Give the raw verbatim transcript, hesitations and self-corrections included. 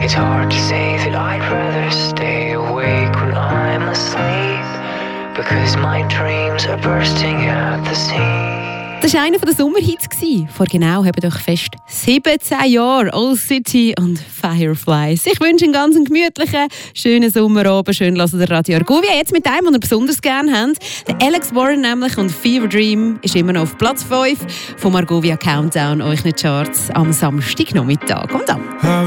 It's hard to say that I'd rather stay awake when I'm asleep, because my dreams are bursting at the seams. Das war einer der Sommerhits. Vor genau haben doch fest siebzehn Jahren Old City und Fireflies. Ich wünsche einen ganz gemütlichen, schönen Sommerabend. Schön hören der Radio Argovia. Jetzt mit einem, den ihr besonders gerne habt. Der Alex Warren nämlich und Fever Dream ist immer noch auf Platz fünf vom Argovia Countdown, euch in den Charts am Samstagnachmittag. Und dann.